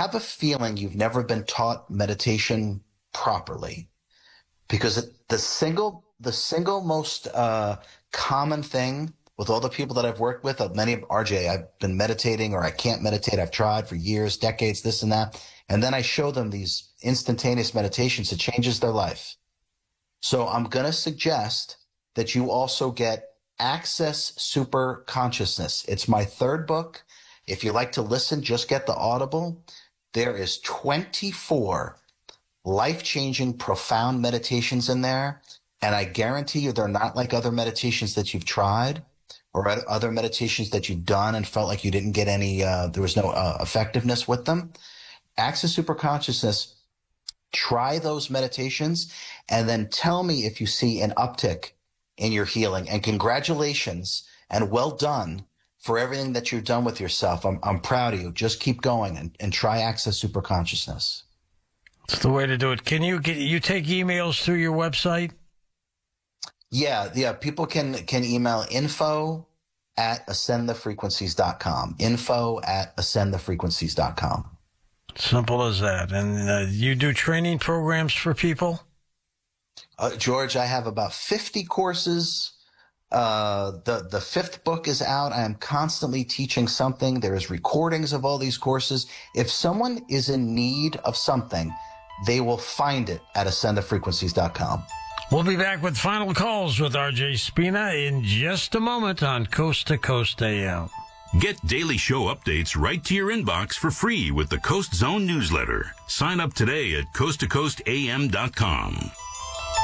have a feeling you've never been taught meditation properly, because the single most common thing with all the people that I've worked with, many of RJ, I've been meditating or I can't meditate. I've tried for years, decades, this and that. And then I show them these instantaneous meditations. It changes their life. So I'm going to suggest that you also get Access Super Consciousness. It's my third book. If you like to listen, just get the Audible. There is 24 life-changing, profound meditations in there. And I guarantee you they're not like other meditations that you've tried or other meditations that you've done and felt like you didn't get any, there was no effectiveness with them. Access Super Consciousness, try those meditations and then tell me if you see an uptick in your healing. And congratulations and well done for everything that you've done with yourself. I'm proud of you. Just keep going and try Access Super Consciousness. That's the way to do it. Can you take emails through your website? Yeah. People can email info@ascendthefrequencies.com. info@ascendthefrequencies.com. Simple as that. And you do training programs for people? George, I have about 50 courses. The fifth book is out. I am constantly teaching something. There is recordings of all these courses. If someone is in need of something, they will find it at ascendthefrequencies.com. We'll be back with final calls with RJ Spina in just a moment on Coast to Coast AM. Get daily show updates right to your inbox for free with the Coast Zone newsletter. Sign up today at coasttocoastam.com.